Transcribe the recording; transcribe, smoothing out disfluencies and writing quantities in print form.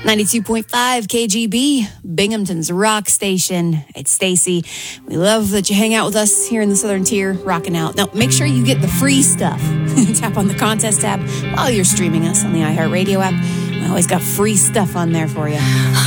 92.5 KGB, Binghamton's rock station. It's Stacy. We love that you hang out with us here in the Southern Tier, rocking out. Now, make sure you get the free stuff. Tap on the contest tab while you're streaming us on the iHeartRadio app. We always got free stuff on there for you.